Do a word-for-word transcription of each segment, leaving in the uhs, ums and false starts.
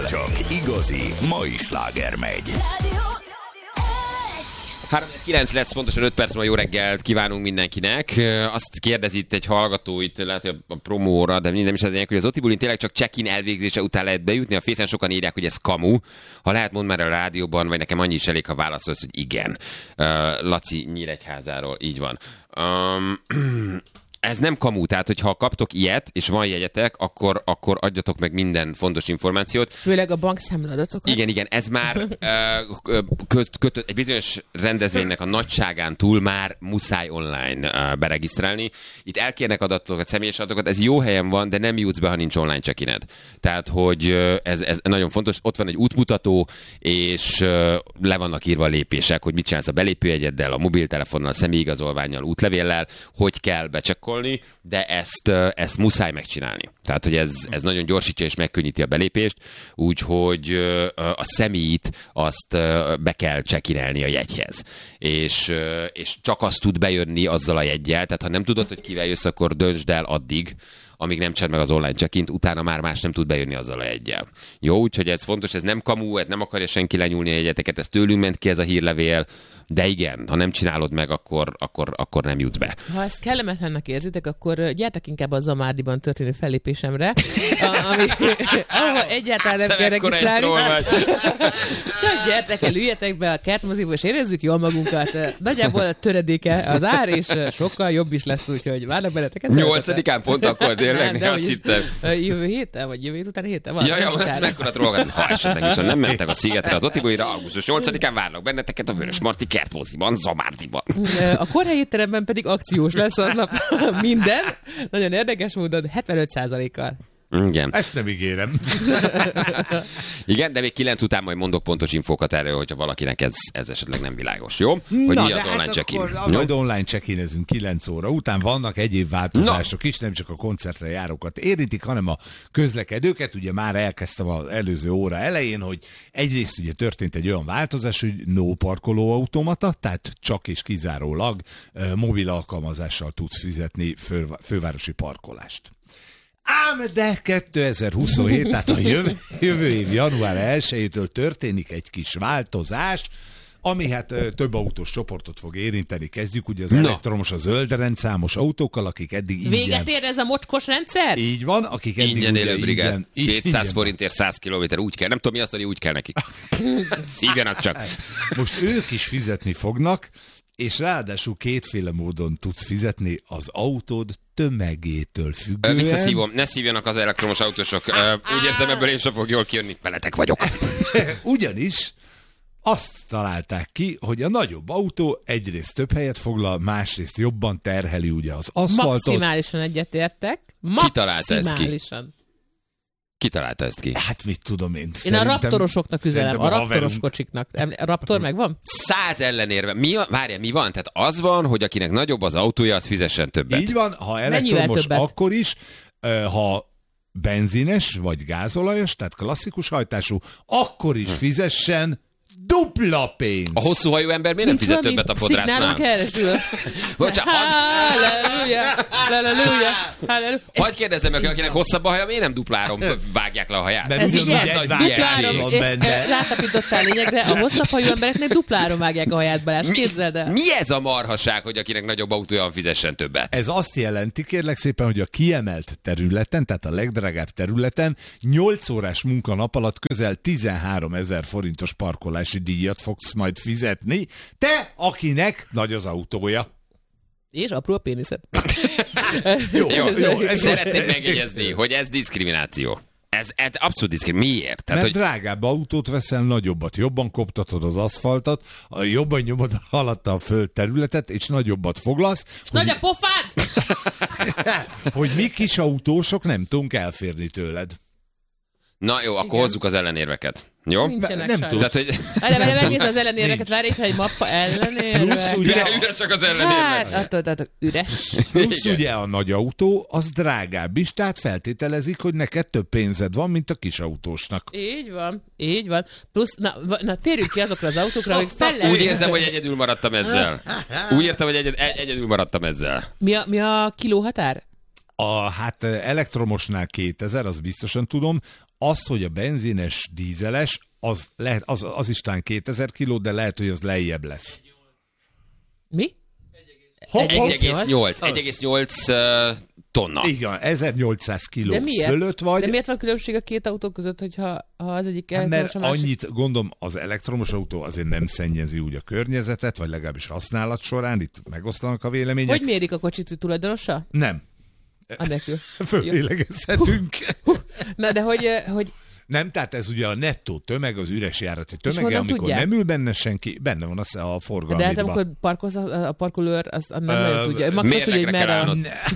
Csak igazi mai sláger megy. három kilenc lesz, pontosan öt perc, jó reggelt kívánunk mindenkinek. Azt kérdezi itt egy hallgató, itt lehet, hogy a promóra, de minden is az hogy az Otibulin tényleg csak check-in elvégzése után lehet bejutni. A Facen sokan írják, hogy ez kamu. Ha lehet, mondd már a rádióban, vagy nekem annyi is elég, ha válaszolsz, hogy igen. Uh, Laci Nyíregyházáról, így van. Um, Ez nem kamu, tehát hogyha kaptok ilyet, és van jegyetek, akkor, akkor adjatok meg minden fontos információt. Főleg a bankszámladatokat. Igen, igen, ez már uh, köt, köt, egy bizonyos rendezvénynek a nagyságán túl már muszáj online uh, beregisztrálni. Itt elkérnek adatokat, személyes adatokat, ez jó helyen van, de nem jutsz be, ha nincs online check-ined. Tehát, hogy uh, ez, ez nagyon fontos, ott van egy útmutató, és uh, le vannak írva a lépések, hogy mit csinálsz a belépőjegyeddel, a mobiltelefonnal, a személyigazolvánnyal, útlevéllel, hogy kell becsekkolni, de ezt, ezt muszáj megcsinálni. Tehát, hogy ez, ez nagyon gyorsítja és megkönnyíti a belépést, úgyhogy a személyt azt be kell csekkinelni a jegyhez. És, és csak azt tud bejönni azzal a jeggyel, tehát ha nem tudod, hogy kivel jössz, akkor döntsd el addig, amíg nem csinálod meg az online check-int, utána már más nem tud bejönni azzal a jeggyel. Jó, úgyhogy ez fontos, ez nem kamu, ez nem akarja senki lenyúlni a jegyeteket, ez tőlünk ment ki ez a hírlevél, de igen, ha nem csinálod meg, akkor, akkor, akkor nem jutsz be. Ha ezt kellemetlennek érzitek, akkor gyertek inkább a Zamárdiban történő fellépésemre, ami, ahol egyáltalán nem kell regisztrálni. Csak gyertek el, üljetek be a kertmoziba, és érezzük jól magunkat. Nagyjából a töredéke az ár, és sokkal jobb is lesz, úgyhogy várnak benneteket. Nyolcadikán pont akkor tényleg, nem, de azt hittem. Jövő héten, vagy jövő hét után héten van. Ja, ja, ez mekkora trógat. Ha esetleg viszont nem mentek a szigetre, az Otibuira, augusztus nyolcadikán várnak benneteket a Vörösmarty kertmoziban, Zamárdiban. A kórhelyi étteremben pedig akciós lesz aznap minden. Nagyon érdekes módon hetvenöt százalékkal. Igen. Ezt nem ígérem. Igen, de még kilenc után majd mondok pontos infókat erről, hogyha valakinek ez, ez esetleg nem világos, jó? Hogy Na, mi az hát online check-in. Majd online check-inezünk kilenc óra után, vannak egyéb változások is, nem csak a koncertre járókat érintik, hanem a közlekedőket. Ugye már elkezdtem az előző óra elején, hogy egyrészt ugye történt egy olyan változás, hogy no parkolóautomata, tehát csak és kizárólag uh, mobil alkalmazással tudsz fizetni fő, fővárosi parkolást. Ám de kétezer-huszonhét, tehát a jövő, jövő év január elsejétől történik egy kis változás, ami hát több autós csoportot fog érinteni. Kezdjük ugye az elektromos, a zöld rendszámos autókkal, akik eddig ingyen... Véget ér ez a mocskos rendszer? Így van, akik eddig ingyen ugye élőbrigád. ingyen... kétszáz forintért száz kilométer, úgy kell. Nem tudom mi azt, hogy úgy kell nekik. Szívjanak csak. Most ők is fizetni fognak, és ráadásul kétféle módon tudsz fizetni az autód tömegétől függően. Visszaszívom, ne szívjanak az elektromos autósok. Úgy érzem, ebből én sem fog jól kijönni. Veletek vagyok. Ugyanis azt találták ki, hogy a nagyobb autó egyrészt több helyet foglal, másrészt jobban terheli ugye az aszfaltot. Maximálisan egyetértek. Ki találta ezt ki? Ki találta ezt ki? Hát mit tudom én. Én a raptorosoknak üzenem, a, a raptoros haverunk. kocsiknak. A raptor megvan? Száz ellenérve. Mi, várja, mi van? Tehát az van, hogy akinek nagyobb az autója, az fizessen többet. Így van, ha elektromos, akkor is, ha benzines vagy gázolajos, tehát klasszikus hajtású, akkor is fizessen dupla pénz. A hosszú hajú ember miért nem Nincs fizet többet a fodrásznál? keresztül. Bocsánat, Halleluja, halleluja, halleluja. hadd kérdezzem meg, akinek hosszabb a haja, miért nem dupláron vágják le a haját? Mert Ez így ugyanúgy ez, egy dupláron, van és benne. rátapítottál lényegre, a hosszabb hajú embereknek dupláron vágják a haját, Balázs, képzeld el. Mi ez a marhaság, hogy akinek nagyobb autója van, fizessen többet? Ez azt jelenti, kérlek szépen, hogy a kiemelt területen, tehát a legdrágább területen nyolc órás munkanap alatt közel tizenháromezer forintos parkolási díjat fogsz majd fizetni. Te, akinek nagy az autója. És apró a péniszed. Jó, Jó, jó, ez szeretném most- megjegyezni, hogy ez diszkrimináció. Ez, ez abszolút diszkrimináció. Miért? Tehát, Mert hogy drágább autót veszel, nagyobbat, jobban koptatod az aszfaltot, jobban nyomod alatta a földterületet, és nagyobbat foglalsz, hogy, Nagy a pofád! hogy mi kis autósok nem tudunk elférni tőled. na jó, akkor Igen. hozzuk az ellenérveket. Jó? Nincsenek Nem sajnos. tudsz. Tehát, hogy Várj, várj, Nem megnézd tudsz. az ellenérveket, várj itt, egy mappa ellenérve. Plusz ugye, üre, üresek az ellenérvek. Hát, attól, attól, üres. plusz Igen. ugye a nagy autó, az drágább is, tehát feltételezik, hogy neked több pénzed van, mint a kis autósnak. Így van, így van. Plusz, na, va- na térjünk ki azokra az autókra, hogy fel lehet... Úgy érzem, hogy egyedül maradtam ezzel. Úgy értem, hogy egyed, egy, egyedül maradtam ezzel. Mi a, mi a kilóhatár? A, hát elektromosnál kétezer, az biztosan tudom, azt, hogy a benzines, dízeles, az, lehet, az, az is talán kétezer kiló, de lehet, hogy az lejjebb lesz. Mi? egy egész nyolc egy egész nyolc tonna. Igen, ezernyolcszáz kiló fölött vagy. De miért van különbség a két autó között, hogyha ha az egyik elektromos, mert másik... annyit, gondolom, az elektromos autó azért nem szennyezi úgy a környezetet, vagy legalábbis használat során, itt megosztanak a vélemények. Hogy mérik a kocsit tulajdonosa? Nem. Anélkül. Föllélegezhetünk. Na, de hogy... hogy... Nem, tehát ez ugye a nettó tömeg, az üres járat tömege, amikor tudják? nem ül benne senki, benne van a, a forgalmi. De hát amikor parkolsz, a parkolőr, az nem nagyon tudja. Max azt tudja, hogy merre...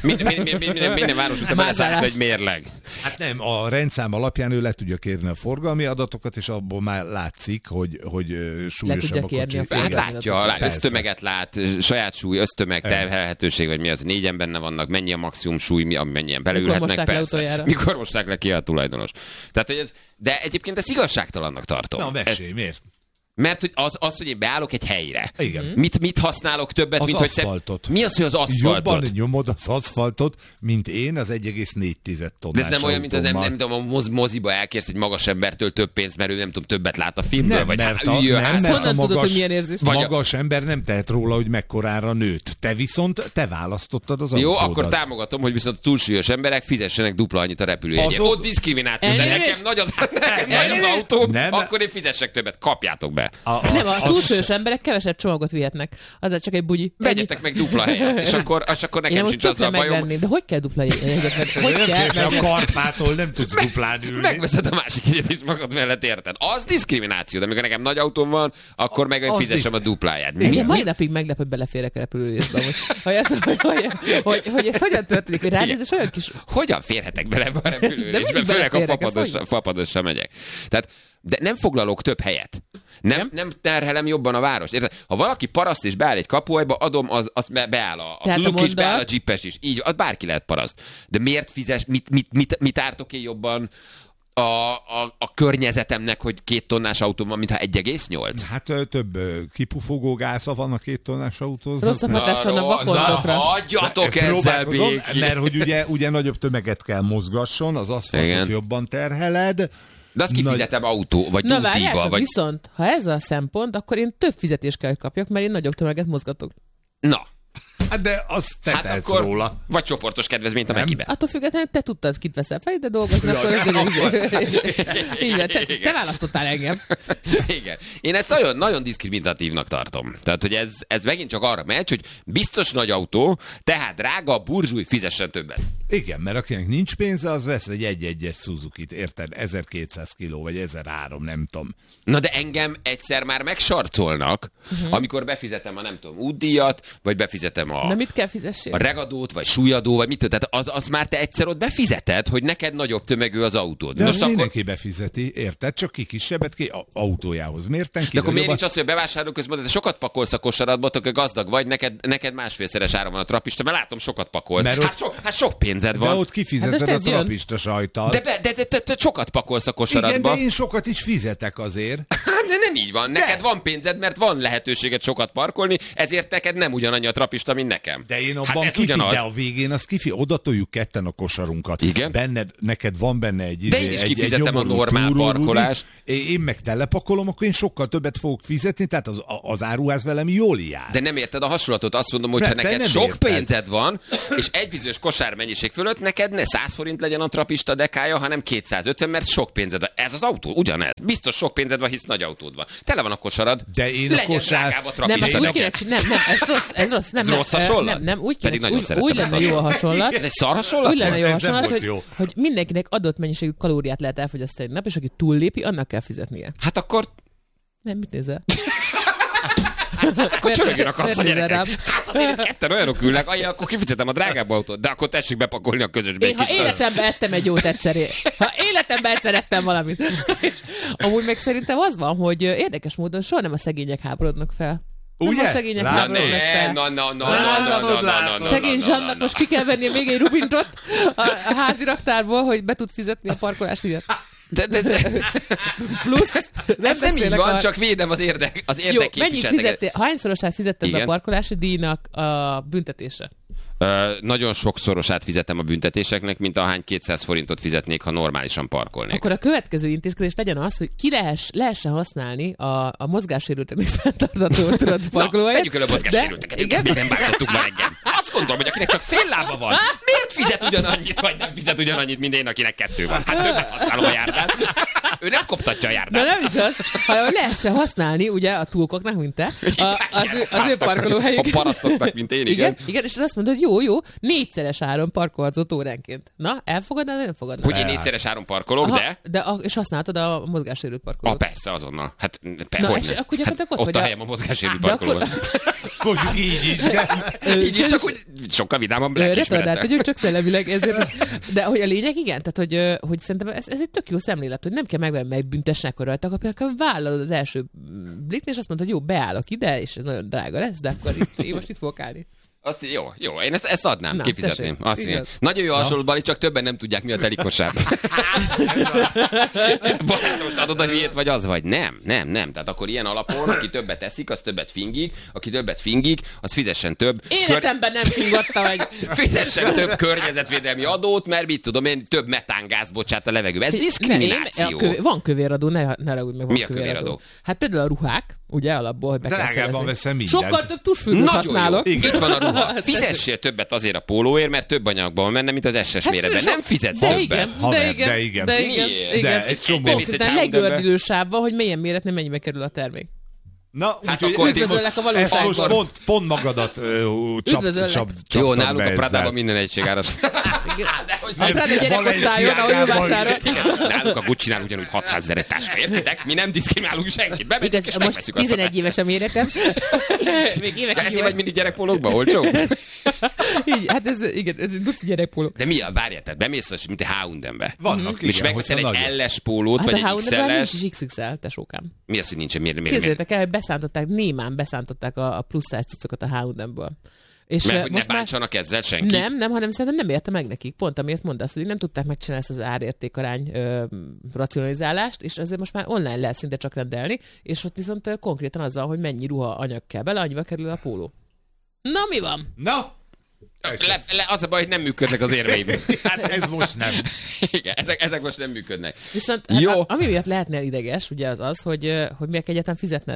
Minden város után beleszállt egy mérleg. Hát nem, a rendszám alapján ő le tudja kérni a forgalmi adatokat, és abból már látszik, hogy, hogy súlyosabb a kocsi. Hát látja, ösztömeget lát, saját súly, ösztömeg, terhelhetőség, vagy mi az, négyen benne vannak, mennyi a maximum súly, mennyien beleülhetnek, persze. Mikor mosták le ki a tulajdonos. Tehát, hogy ez de egyébként ezt igazságtalannak tartom. Na, mesélj, miért? Mert hogy az, az, hogy én beállok egy helyre. Igen. Mit, mit használok többet, az mint aszfaltot. Hogy te... Mi az, hogy az aszfaltot? Jobban nyomod az aszfaltot, mint én az egy egész négy tonnás. De ez nem olyan, mint az nem, nem tudom, a moz, moziba elkérsz egy magas embertől több pénzt, mert ő nem tudom, többet lát a filmből, nem, vagy mert a, üljön, nem, mert honnan a magas, tudod, hogy milyen érzés? Magas ember nem tehet róla, hogy mekkorára nőtt. Te viszont, te választottad az Jó, autódat. akkor támogatom, hogy viszont a túlsúlyos emberek fizessenek dupla annyit a repülőjegyért. Azok... Ott diszkrimináció, de nekem nagy az, nagy az autó, akkor én fizessek többet, kapjátok be. A túlsúlyos emberek kevesebb csomagot vihetnek. Azzal csak egy bugyi. Vegyetek meg dupla helyet, és akkor, és akkor nekem sincs azzal bajom. De hogy kell dupla helyet? Hogy kell? A karpától nem tudsz duplán ülni. Megveszed a másik egyet is magad mellett, érted? Az diszkrimináció, de amikor nekem nagy autóm van, akkor meg hogy fizessem a dupláját. Igen, mai napig meglep, hogy beleférek a repülőjészbe. Hogy, hogy, hogy, hogy, hogy ez hogyan történik, hogy ránézés olyan kis... Hogyan férhetek bele a repülőjésbe? Főleg a fapadosra megyek. Tehát, de nem foglalok több helyet. Nem, nem terhelem jobban a várost. Érted? Ha valaki paraszt és beáll egy kapuajba, adom, az, az beáll a, a Suzuki is, beáll a Jeepes is. Így, az bárki lehet paraszt. De miért fizes, mit, mit, mit, mit ártok én jobban a, a, a környezetemnek, hogy két tonnás autóm van, mintha egy egész nyolc? Hát több kipufogó gáza van a két tonnás autóznak. Rosszabb hatás van a vakondokra. Hagyjatok ezzel békén. Mert hogy ugye, ugye nagyobb tömeget kell mozgasson, az aszfaltot igen. jobban terheled. De azt kifizetem Nagy... autó, vagy Na várjál, vagy... viszont, ha ez a szempont, akkor én több fizetést kell, hogy kapjak, mert én nagyobb tömeget mozgatok. Na. Hát de azt te hát tehetsz róla. Vagy csoportos kedvezményt a Mekibe. Attól függetlenül te tudtad, kit veszel fel, de dolgozni, akkor... Így van, te, te választottál engem. Igen. Én ezt nagyon, nagyon diszkriminatívnak tartom. Tehát, hogy ez, ez megint csak arra megy, hogy biztos nagy autó, tehát drága, burzsúj, fizessen többet. Igen, mert akinek nincs pénze, az vesz egy egy-egyes Suzukit, érted? ezerkétszáz kiló, vagy ezerhárom, nem tudom. Na de engem egyszer már megsarcolnak, uh-huh. amikor befizetem a nem tudom útdíjat, vagy befizetem a, de mit kell fizessél? A regadót, vagy súlyadó, vagy mit tehát az, az már te egyszer ott befizeted, hogy neked nagyobb tömegű az autód. De most akkor... mindenki befizeti, érted? Csak ki kisebbet ki a autójához. Mérten ki? De akkor miért nincs az, hogy a bevásárló közben, de sokat pakolsz a kosaratba, hogy gazdag vagy, neked, neked másfélszeres ára van a trapista, mert látom, sokat pakolsz. Hát, ott... so, hát sok pénzed van. De ott kifizeted hát a trapista sajttal. De, be, de, de, de, de sokat pakolsz a kosaratba. Igen, de én sokat is fizetek azért. De nem így van. Neked de. van pénzed, mert van lehetőséged sokat parkolni, ezért neked nem ugyanannyi a trapista, mint nekem. De én abban hát kifi, de a végén az kifi, oda toljuk ketten a kosarunkat. Igen? Benned, neked van benne egy de én is kifizetem a normál parkolás. Én meg telepakolom, akkor én sokkal többet fogok fizetni, tehát az, az áruház velem jól jár. De nem érted a hasonlatot, azt mondom, hogy ha neked sok érted. pénzed van, és egy bizonyos kosármennyiség fölött neked ne száz forint legyen a trapista dekája, hanem kétszázötven, mert sok pénzed van. Ez az autó, ugyanez. Biztos sok pénzed van, hisz nagy autód van. Tele van a kosarad. De én a kosár... A nem, úgy kéne, nem, nem, ez rossz, ez rossz. Nem, ez rossz hasonlat? Nem, nem, úgy kéne, úgy, úgy lenne jó a hasonlat. Ez egy szar hasonlat? Úgy lenne jó a hasonlat, hogy, hogy mindenkinek adott mennyiségű kalóriát lehet elfogyasztani egy nap, és aki túllépi, annak kell fizetnie. Hát akkor... Nem, mit nézel? Akkor csörögjön a kassa, gyerekek. Hát azért ketten olyanok ülnek, ajja, akkor kifizetem a drágább autót, de akkor tessék bepakolni a közösbe. Én, ha életemben ettem egy jót egyszer, ha életemben egyszer ettem valamit. És amúgy meg szerintem az van, hogy érdekes módon soha nem a szegények háborodnak fel. Nem ugye? a szegények háborodnak fel. Na, na, na, na, na, na, szegény Zsannak most ki kell vennie még egy rubintot a házi raktárból, hogy be tud fizetni a parkolásért. De, de, de. Plusz, ez nem így van, a... csak védem az érdek, az érdekképviseleteket. Hányszorosát fizetted be a parkolási díjnak a büntetésre? nagyon sokszorosát fizetem a büntetéseknek, mint ahány kétszáz forintot fizetnék, ha normálisan parkolnék. Akkor a következő intézkedés legyen az, hogy ki lehess, lehessen használni a, a mozgássérülteknek fenntartató parkolóhelyet. Vegyük el a mozgássérülteket, igen, nem bántottuk ma reggel. Azt gondolom, hogy akinek csak fél lába van, miért fizet ugyanannyit, vagy nem fizet ugyanannyit, mint én, akinek kettő van? Hát többet használom a járdát. Ő nem koptatja a járdát. De nem is az, hanem lehessen használni, ugye, a túlkoknak, mint te, a, az, ő, az ő parkolóhelyük. A parasztoknak, mint én, igen. Igen, igen, és azt mondod, hogy jó, jó, négyszeres áron parkolhatsz óránként. Na, elfogadnád, nem elfogadnád? Hogy én négyszeres áron parkolok, Aha, de... de a, és használtad a mozgássérült parkolót. Ah, persze, azonnal. Hát, pe, Na, hogy és ne? akkor gyakorlatilag hát, ott, ott hogy a a- helyem a mozgássérült De akkor- parkolóban. Mondjuk így is. Így is, csak hogy sokkal vidámabb Retardált lelkiismerettel. vagyok, csak szellemileg ezért. De hogy a lényeg, igen, tehát hogy, ö, hogy szerintem ez, ez egy tök jó szemlélet, hogy nem kell megvenni, meg büntesnek a rajta, akkor például vállalod az első bliknél, és azt mondod, hogy jó, beállok ide, és ez nagyon drága lesz, de akkor itt, én most itt fogok állni. Azt, jó, jó, én ezt, ezt adnám, Na, kifizetném. tessék, Azt igaz. igen. Nagyon jó hasonló, Bali, csak többen nem tudják, mi a telikosság. Barátom, most adod a hülyét, vagy az vagy? Nem, nem, nem. Tehát akkor ilyen alapon, aki többet eszik, az többet fingik, aki többet fingik, az fizessen több. Életemben nem fingotta, vagy. Fizessen több környezetvédelmi adót, mert mit tudom én, több metángázt bocsát a levegőbe. Ez diszkrimináció. Nem, a kövé, van kövéradó, ne, ne ragudj meg, van Mi a kövéradó? Hát például a ruhák, ugye alapból, hogy be kell Drágában szerezni. veszem mindent. Sokkal több tusfüggőt Nagyon használok. jó. Itt van a ruha. Fizessél többet azért a pólóért, mert több anyagban van benne, mint az es es méretben. so- Nem fizetsz de többet. igen, Haver, de igen, de igen. de igen, Miért? igen. De egy csomó. Bemész egy Konkrétan H&M-be. legördülősávval, hogy milyen méretnél mennyibe kerül a termék. Na, Hát úgyhogy akkor ezt üdvözöllek a most- ezt valóságban. most pont, pont magadat uh, csap, Üdvözöllek. csap, Jó, csaptad nálunk be a ezzel. Prádában minden egység ára. A Prada gyerekosztályon, ahol ő vásárol. Nálunk a Gucci-nál ugyanúgy hatszázezer táska, értitek? Mi nem diszkriminálunk senkit. Bemegyünk Igaz, és most megveszünk azt a tizenegy éves a méretem. Még évek Ja, ezért vagy mindig gyerekpólókban, olcsó? Így, hát ez, igen, ez egy duci gyerekpóló. De mi a, várjál, tehát bemész, az, mint a há és em-be. Vannak, És igen, megveszel hogyha egy nagyon. el es pólót, Hát vagy a egy H iksz and M-ben el nincs es. is iksz iksz el, tesókám. Mi az, hogy nincsen? Miért? miért, miért? Képzeljétek el, hogy beszántották, némán beszántották a, a plusz száz cuccokat a H and M-ből. És Mert eh, hogy ne most már bántsanak ezzel senkit? nem, nem, hanem szerintem nem érte meg nekik. Pont amiért mondasz, hogy nem tudták megcsinálni ezt az árértékarány ö, racionalizálást, és ezért most már online lehet szinte csak rendelni, és ott viszont ö, konkrétan azzal, hogy mennyi ruha anyag kell bele, annyiba kerül a póló. Na, mi van? Na, Le, le, az a baj, hogy nem működnek az érveim. hát ez most nem. Igen, ezek, ezek most nem működnek. Viszont Jó. hát, a- ami miatt lehetnél ideges, ugye az az, hogy, ö, hogy miért kell egyáltalán fizetned.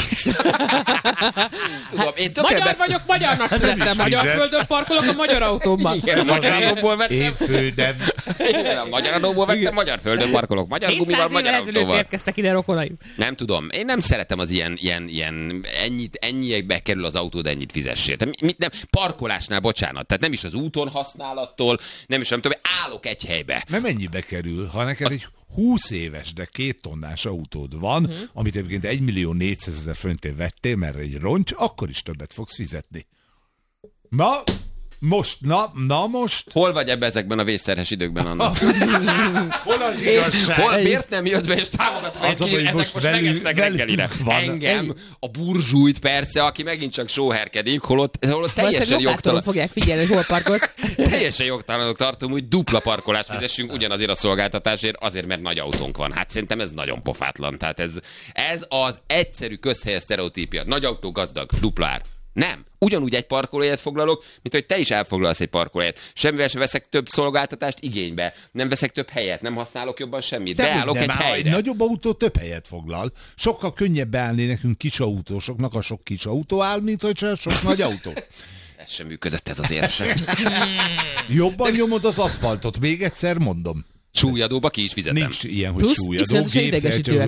Tudom, én tökre Magyar be... vagyok, magyarnak is születtem, magyar fizet. földön parkolok a magyar autómban. Igen, a magyar adóból vettem. Én földem. Igen, a magyar adóból vettem, magyar földön parkolok, magyar gumival, hétszáz magyar évvel ezelőtt autóval. érkeztek ide rokonaim. Nem tudom, én nem szeretem az ilyen, ilyen, ilyen ennyit, ennyibe kerül az autód, ennyit fizessél. Tehát mit nem, parkolásnál, bocsánat, tehát nem is az úton használattól, nem is nem tudom, állok egy helybe. Mert mennyibe kerül, ha neked egy húsz éves, de két tonnás autód van, uh-huh. amit egyébként egy millió négyszázezer forintért vettél, mert egy roncs, akkor is többet fogsz fizetni. Na, most, na, na most. Hol vagy ebbe ezekben a vészterhes időkben, Anna? Hol az igazság? Hol, miért nem jössz be és támogatsz meg, Az a ki, baj, ezek most most velünk- megesznek velünk reggelire. van. Engem, a burzsújt persze, aki megint csak sóherkedik, holott, holott teljesen Valószínűleg jogtalan. lokátoron fogják figyelni, hogy hol parkolsz. Teljesen jogtalanok tartom, hogy dupla parkolást fizessünk ugyanazért a szolgáltatásért, azért, mert nagy autónk van. Hát szerintem ez nagyon pofátlan. Tehát ez, ez az egyszerű közhelyes sztereotípia. Nagy autó, gazdag, dupla ár. Nem. Ugyanúgy egy parkolóhelyet foglalok, mint hogy te is elfoglalsz egy parkolóhelyet. Semmivel sem veszek több szolgáltatást igénybe. Nem veszek több helyet, nem használok jobban semmit. De Beállok nem, egy áll, helyre. egy nagyobb autó több helyet foglal. Sokkal könnyebb beállni nekünk kis autósoknak, a sok kis autó áll, mint hogy csak sok nagy autó. Ez sem működött ez az érsek. Jobban nyomod az aszfaltot, még egyszer mondom. Súlyadóba ki is fizetem. Nincs ilyen, hogy Plusz súlyadó, iszonyatosan gépszerű, idegesítőek